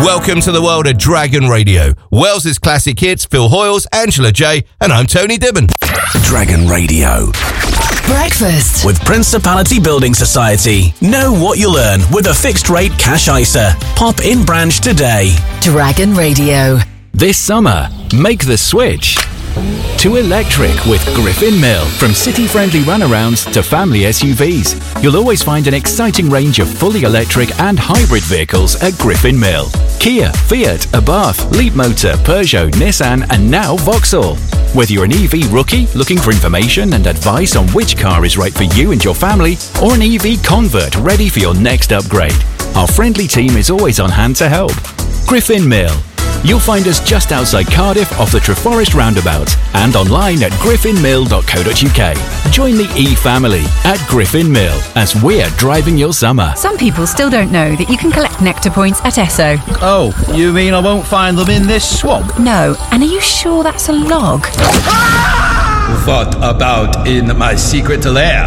Welcome to the world of Dragon Radio. Wales's classic hits, Phil Hoyles, Angela J, and I'm Tony Dibben. Dragon Radio. Breakfast With Principality Building Society. Know what you'll earn with a fixed rate cash ISA. Pop in branch today. Dragon Radio. This summer, make the switch to electric with Griffin Mill. From city-friendly runarounds to family SUVs, you'll always find an exciting range of fully electric and hybrid vehicles at Griffin Mill. Kia, Fiat, Abarth, Leapmotor, Peugeot, Nissan and now Vauxhall. Whether you're an EV rookie looking for information and advice on which car is right for you and your family, or an EV convert ready for your next upgrade, our friendly team is always on hand to help. Griffin Mill. You'll find us just outside Cardiff off the Treforest roundabout and online at griffinmill.co.uk. Join the E-family at Griffin Mill as we're driving your summer. Some people still don't know that you can collect Nectar points at Esso. Oh, you mean I won't find them in this swamp? No, and are you sure that's a log? What about in my secret lair?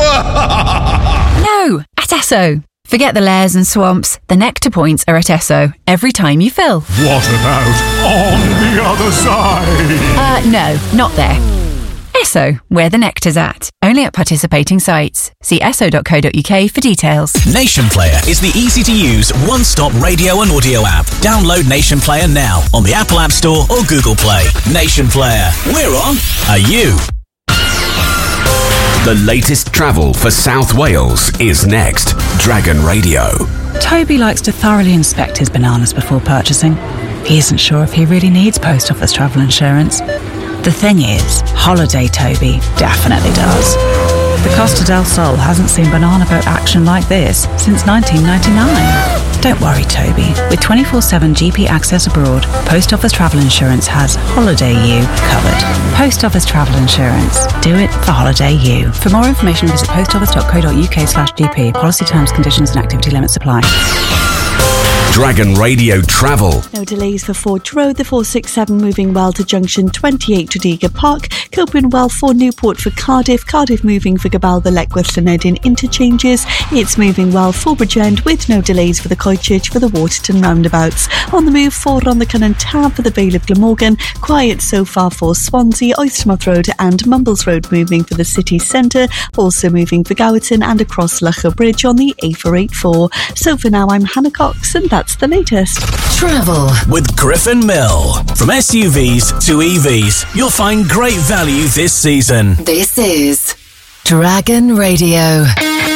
No, at Esso. Forget the lairs and swamps. The Nectar points are at Esso every time you fill. What about on the other side? No, not there. Esso, where the nectar's at. Only at participating sites. See esso.co.uk for details. Nation Player is the easy-to-use one-stop radio and audio app. Download Nation Player now on the Apple App Store or Google Play. Nation Player. We're on. Are you? The latest travel for South Wales is next. Dragon Radio. Toby likes to thoroughly inspect his bananas before purchasing. He isn't sure if he really needs post office travel insurance. The thing is, Holiday Toby definitely does. The Costa del Sol hasn't seen banana boat action like this since 1999. Don't worry, Toby. With 24/7 GP access abroad, Post Office Travel Insurance has Holiday You covered. Post Office Travel Insurance. Do it for Holiday You. For more information, visit postoffice.co.uk/GP. Policy terms, conditions and activity limits apply. Dragon Radio Travel. No delays for Ford Road, the 467 moving well to junction 28 Tredegar Park, Kilburn well for Newport for Cardiff, Cardiff moving for Gabal, the Leckworth Llanedin interchanges. It's moving well for Bridgend with no delays for the Coitchurch for the Waterton roundabouts. On the move forward on the Cunnan Tab for the Vale of Glamorgan, quiet so far for Swansea, Oystermouth Road and Mumbles Road moving for the city centre, also moving for Gowerton and across Locher Bridge on the A484. So for now, I'm Hannah Cox and that's the latest. Travel with Griffin Mill. From SUVs to EVs, you'll find great value this season. This is Dragon Radio.